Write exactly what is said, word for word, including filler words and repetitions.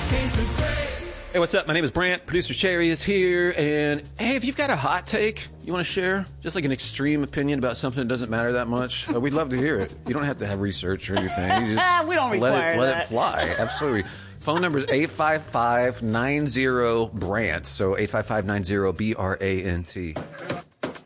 Hey, what's up? My name is Brant. Producer Sherry is here. And hey, if you've got a hot take you want to share, just like an extreme opinion about something that doesn't matter that much, uh, we'd love to hear it. You don't have to have research or anything. You just we don't let require it, let that. it fly. Absolutely. Phone number is eight five five nine zero B R A N T. So eight five five nine zero B R A N T.